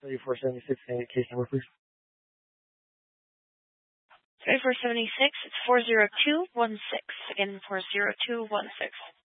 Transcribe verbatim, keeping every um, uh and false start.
thirty-four seventy-six, case number, please. thirty-four seventy-six, it's four zero two one six. Again, four zero two one six.